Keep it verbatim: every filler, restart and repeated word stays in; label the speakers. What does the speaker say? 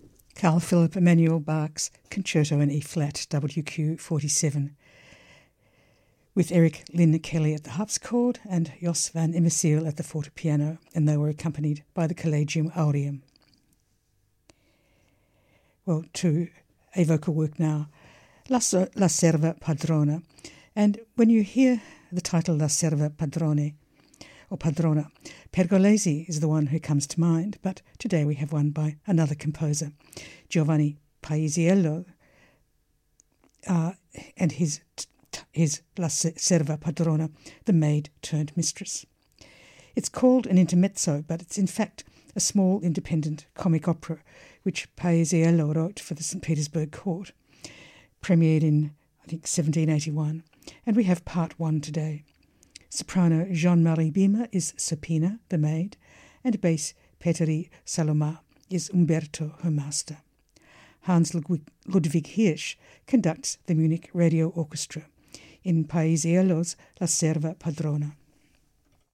Speaker 1: Carl Philipp Emanuel Bach's Concerto in E-flat, W Q forty-seven, with Eric Lynn Kelly at the harpsichord and Jos van Immersiel at the fortepiano, and they were accompanied by the Collegium Aureum. Well, to a vocal work now, La, La Serva Padrona. And when you hear the title La Serva Padrone, or Padrona, Pergolesi is the one who comes to mind, but today we have one by another composer, Giovanni Paisiello, uh, and his his La Serva Padrona, the maid turned mistress. It's called an intermezzo, but it's in fact a small independent comic opera which Paisiello wrote for the Saint Petersburg court, premiered in, I think, seventeen eighty-one, and we have part one today. Soprano Jean-Marie Bima is Serpina, the maid, and bass Petteri Saloma is Umberto, her master. Hans Ludwig Hirsch conducts the Munich Radio Orchestra in Paisiello's La Serva Padrona.